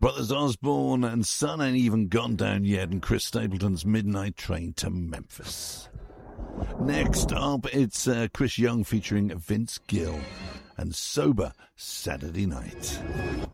Brothers Osborne and Sun Ain't Even Gone Down Yet, and Chris Stapleton's Midnight Train to Memphis. Next up, it's Chris Young featuring Vince Gill and Sober Saturday Night.